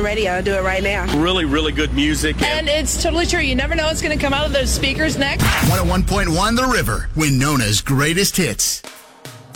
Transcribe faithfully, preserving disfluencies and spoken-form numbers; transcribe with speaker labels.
Speaker 1: radio. I'll do it right now.
Speaker 2: Really, really good music.
Speaker 3: And it's totally true. You never know what's going to come out of those speakers next.
Speaker 4: one oh one point one The River, Winona's greatest hits.